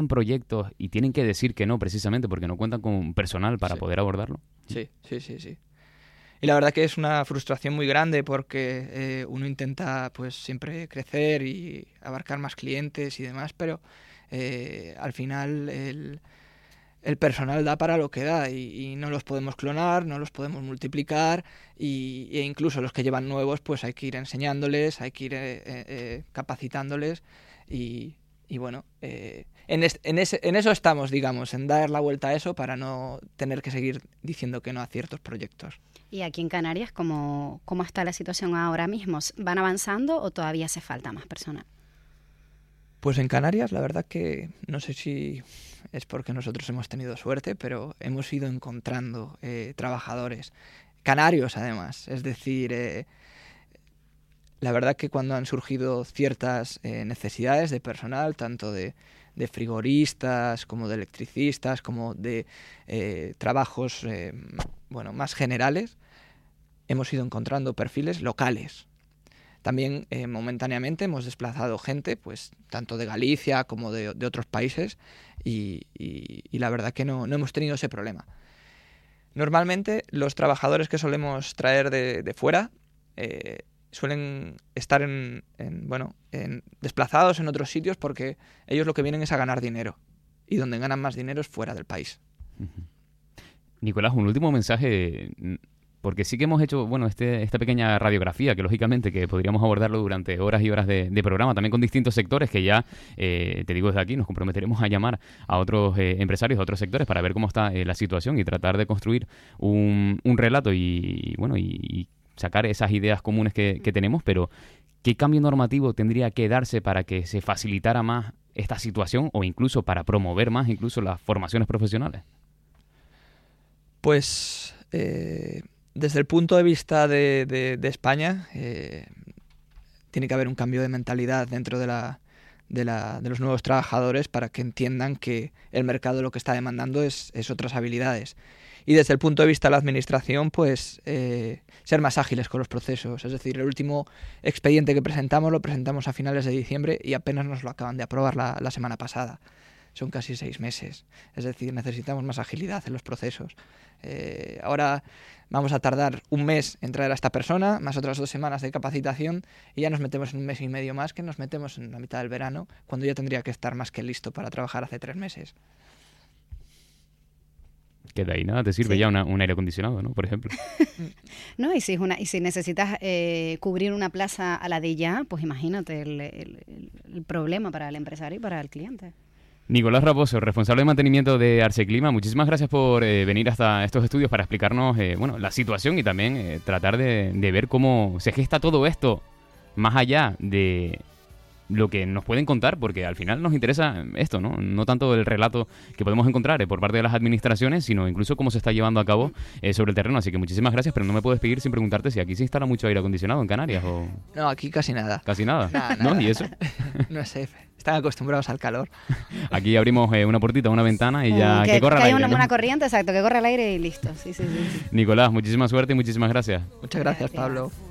proyectos y tienen que decir que no precisamente porque no cuentan con personal para poder abordarlo? Sí. Y la verdad que es una frustración muy grande porque uno intenta pues siempre crecer y abarcar más clientes y demás, pero al final el personal da para lo que da y no los podemos clonar, no los podemos multiplicar e incluso los que llevan nuevos pues hay que ir enseñándoles, hay que ir capacitándoles y bueno, en eso estamos, digamos, en dar la vuelta a eso para no tener que seguir diciendo que no a ciertos proyectos. ¿Y aquí en Canarias cómo está la situación ahora mismo? ¿Van avanzando o todavía hace falta más personal? Pues en Canarias la verdad que no sé si es porque nosotros hemos tenido suerte, pero hemos ido encontrando trabajadores canarios además. Es decir, la verdad que cuando han surgido ciertas necesidades de personal, tanto de frigoristas como de electricistas, como de trabajos más generales, hemos ido encontrando perfiles locales. También momentáneamente hemos desplazado gente, pues tanto de Galicia como de otros países y la verdad que no hemos tenido ese problema. Normalmente los trabajadores que solemos traer de fuera suelen estar desplazados en otros sitios porque ellos lo que vienen es a ganar dinero y donde ganan más dinero es fuera del país. Nicolás, un último mensaje, porque sí que hemos hecho esta pequeña radiografía que lógicamente que podríamos abordarlo durante horas y horas de programa, también con distintos sectores que ya, te digo desde aquí, nos comprometeremos a llamar a otros empresarios de otros sectores para ver cómo está la situación y tratar de construir un relato y sacar esas ideas comunes que tenemos, pero ¿qué cambio normativo tendría que darse para que se facilitara más esta situación o incluso para promover más incluso las formaciones profesionales? Pues desde el punto de vista de España tiene que haber un cambio de mentalidad dentro de los nuevos trabajadores para que entiendan que el mercado lo que está demandando es otras habilidades. Y desde el punto de vista de la administración, pues ser más ágiles con los procesos. Es decir, el último expediente que presentamos lo presentamos a finales de diciembre y apenas nos lo acaban de aprobar la semana pasada. Son casi 6 meses. Es decir, necesitamos más agilidad en los procesos. Ahora vamos a tardar un mes en traer a esta persona, más otras 2 semanas de capacitación y ya nos metemos en un mes y medio más, que nos metemos en la mitad del verano, cuando ya tendría que estar más que listo para trabajar hace 3 meses. Que de ahí nada te sirve ya un aire acondicionado, ¿no? Por ejemplo. No, y si necesitas cubrir una plaza a la de ya, pues imagínate el problema para el empresario y para el cliente. Nicolás Raposo, responsable de mantenimiento de Arseclima, muchísimas gracias por venir hasta estos estudios para explicarnos la situación y también tratar de ver cómo se gesta todo esto más allá de lo que nos pueden contar, porque al final nos interesa esto, ¿no? No tanto el relato que podemos encontrar por parte de las administraciones, sino incluso cómo se está llevando a cabo sobre el terreno. Así que muchísimas gracias, pero no me puedo despedir sin preguntarte si aquí se instala mucho aire acondicionado en Canarias o... No, aquí casi nada. ¿Casi nada? Nada. ¿No? ¿Y eso? No sé, están acostumbrados al calor. Aquí abrimos una puertita, una ventana y ya que corra el aire, ¿no? Una corriente, exacto, que corra el aire y listo. Sí. Nicolás, muchísima suerte y muchísimas gracias. Muchas gracias, Pablo.